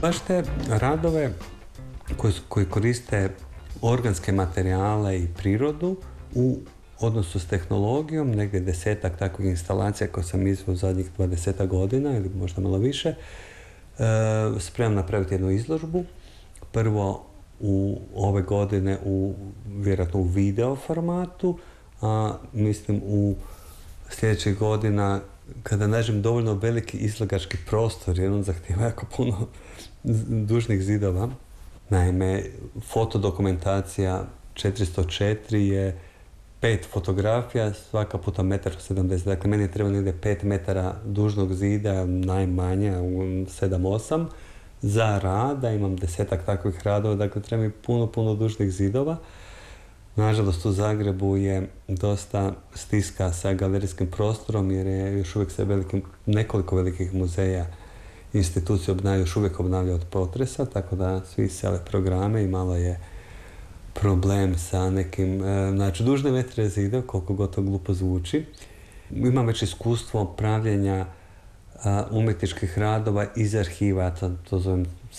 Baš te radove koji koriste organske materijale i prirodu u odnosu s tehnologijom, negdje 10-ak takvih instalacija koje sam izveo zadnjih 20 godina ili možda malo više, spremam napraviti jednu izložbu. Prvo ove godine vjerojatno u video formatu, a mislim u sljedećih godina kada nađem dovoljno veliki izlagački prostor, jer on zahtijeva jako puno dužnih zidova. Naime, fotodokumentacija 404 je 5 fotografija, svaka puta 1,70 m. Dakle, meni je treba negdje 5 metara dužnog zida, najmanje, 7-8. Za rada imam 10-ak takvih radova, dakle treba mi puno dužnih zidova. Nažalost, u Zagrebu je dosta stiska sa galerijskim prostorom jer je još uvijek nekoliko velikih muzeja i institucije još uvijek obnavlja od potresa, tako da svi sele programe i malo je problem sa nekim, znači dužne metre zida, koliko god to glupo zvuči. Imam već iskustvo pravljenja umjetničkih radova iz arhiva, to zovem